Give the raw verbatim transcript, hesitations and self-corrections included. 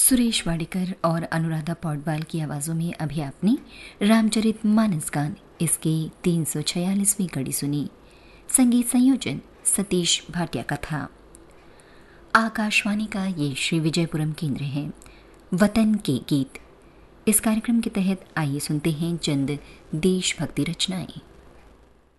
सुरेश वाडेकर और अनुराधा पौडवाल की आवाज़ों में अभी आपने रामचरितमानस गान इसकी तीन सौ छियालीसवीं कड़ी सुनी। संगीत संयोजन सतीश भाटिया का था। आकाशवाणी का ये श्री विजयपुरम केंद्र है। वतन के गीत इस कार्यक्रम के तहत आइए सुनते हैं चंद देशभक्ति रचनाएं।